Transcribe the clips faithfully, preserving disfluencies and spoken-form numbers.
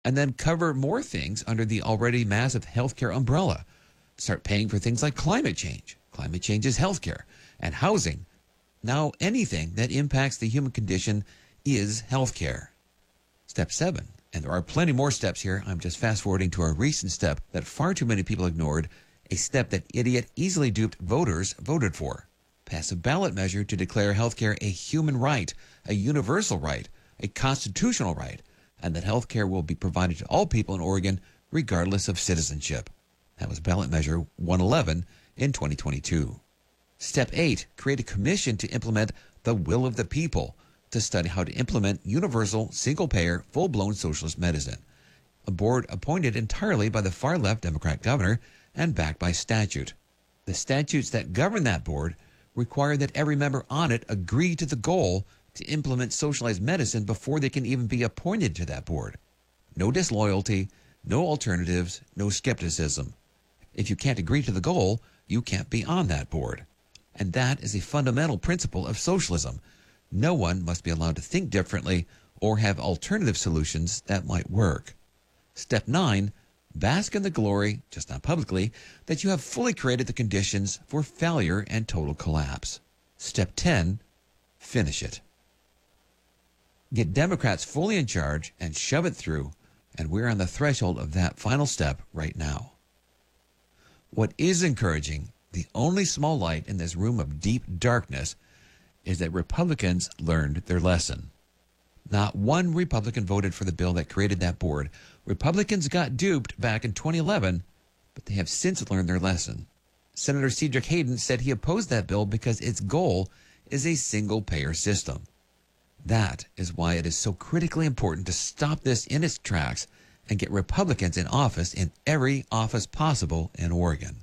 and then cover more things under the already massive healthcare umbrella. Start paying for things like climate change. Climate change is healthcare and housing. Now, anything that impacts the human condition is healthcare. Step seven, and there are plenty more steps here. I'm just fast forwarding to a recent step that far too many people ignored, a step that idiot, easily duped voters voted for. Pass a ballot measure to declare healthcare a human right, a universal right, a constitutional right, and that healthcare will be provided to all people in Oregon regardless of citizenship. That was ballot measure one eleven in twenty twenty-two. Step eight, create a commission to implement the will of the people to study how to implement universal, single-payer, full-blown socialist medicine. A board appointed entirely by the far-left Democrat governor and backed by statute. The statutes that govern that board require that every member on it agree to the goal to implement socialized medicine before they can even be appointed to that board. No disloyalty, no alternatives, no skepticism. If you can't agree to the goal, you can't be on that board. And that is a fundamental principle of socialism. No one must be allowed to think differently or have alternative solutions that might work. Step nine, bask in the glory, just not publicly, that you have fully created the conditions for failure and total collapse. Step ten, finish it. Get Democrats fully in charge and shove it through, and we're on the threshold of that final step right now. What is encouraging, the only small light in this room of deep darkness, is that Republicans learned their lesson. Not one Republican voted for the bill that created that board. Republicans got duped back in twenty eleven, but they have since learned their lesson. Senator Cedric Hayden said he opposed that bill because its goal is a single-payer system. That is why it is so critically important to stop this in its tracks and get Republicans in office in every office possible in Oregon.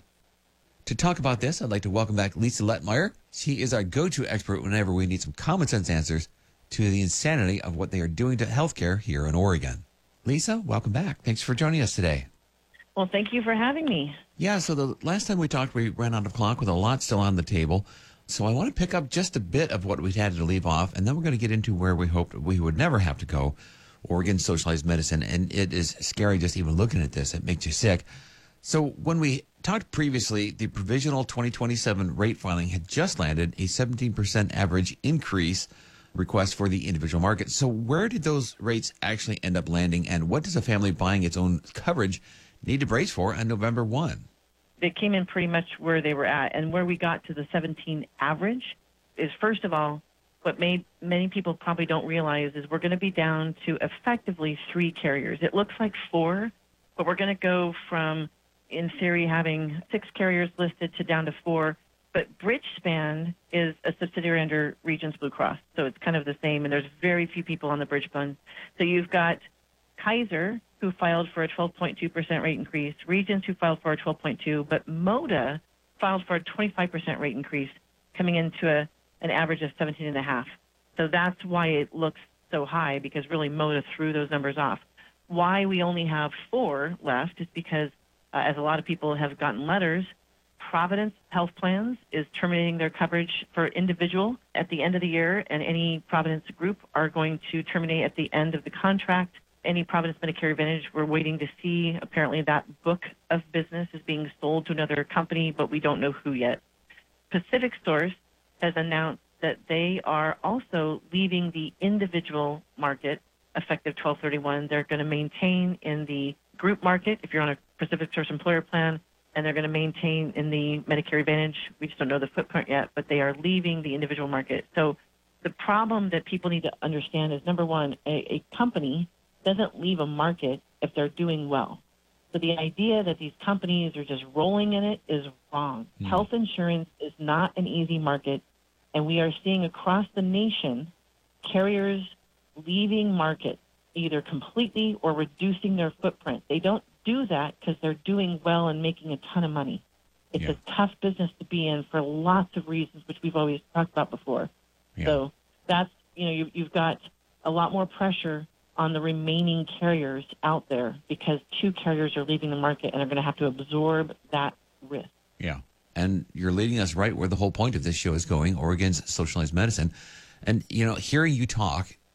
To talk about this, I'd like to welcome back Lisa Lettmeyer. She is our go-to expert whenever we need some common sense answers to the insanity of what they are doing to healthcare here in Oregon. Lisa, welcome back. Thanks for joining us today. Well, thank you for having me. Yeah, so the last time we talked, we ran out of clock with a lot still on the table. So I want to pick up just a bit of what we had to leave off, and then we're going to get into where we hoped we would never have to go, Oregon socialized medicine. And it is scary just even looking at this. It makes you sick. So when we talked previously, the provisional twenty twenty-seven rate filing had just landed, a seventeen percent average increase request for the individual market. So where did those rates actually end up landing, and what does a family buying its own coverage need to brace for on November first? They came in pretty much where they were at, and where we got to the seventeen average is, first of all, what made many people probably don't realize is we're going to be down to effectively three carriers. It looks like four, but we're going to go from, in theory, having six carriers listed to down to four. But Bridgespan is a subsidiary under Regions Blue Cross, so it's kind of the same, and there's very few people on the bridge fund. So you've got Kaiser, who filed for a twelve point two percent rate increase, Regions, who filed for a twelve point two, but MODA filed for a twenty-five percent rate increase, coming into a, an average of seventeen and a half. So that's why it looks so high, because really MODA threw those numbers off. Why we only have four left is because, uh, as a lot of people have gotten letters, Providence Health Plans is terminating their coverage for individual at the end of the year, and any Providence group are going to terminate at the end of the contract. Any Providence Medicare Advantage, we're waiting to see. Apparently that book of business is being sold to another company, but we don't know who yet. Pacific Source has announced that they are also leaving the individual market effective twelve thirty-one. They're going to maintain in the group market if you're on a Pacific Source employer plan, and they're going to maintain in the Medicare Advantage. We just don't know the footprint yet, but they are leaving the individual market. So the problem that people need to understand is, number one, a, a company doesn't leave a market if they're doing well. So the idea that these companies are just rolling in it is wrong. Mm. Health insurance is not an easy market, and we are seeing across the nation carriers leaving markets, either completely or reducing their footprint. They don't do that because they're doing well and making a ton of money. It's yeah. a tough business to be in for lots of reasons, which we've always talked about before. Yeah. So that's, you know, you, you've got a lot more pressure on the remaining carriers out there because two carriers are leaving the market and are going to have to absorb that risk. Yeah. And you're leading us right where the whole point of this show is going, Oregon's socialized medicine. And, you know, hearing you talk,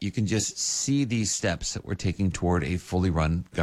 you can just see these steps that we're taking toward a fully run